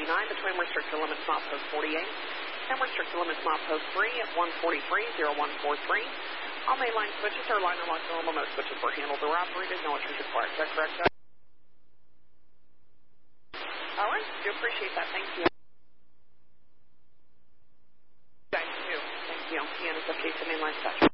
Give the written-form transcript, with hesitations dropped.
between restricted limits mile post 48 and restricted limits mile post 3 at 143.0143. All mainline switches are liner locked normal. No switches were handled or operated. No entries required. Is that correct? All right. Do appreciate that. Thank you. Guys, too. Thank you. NSFK to mainline touch.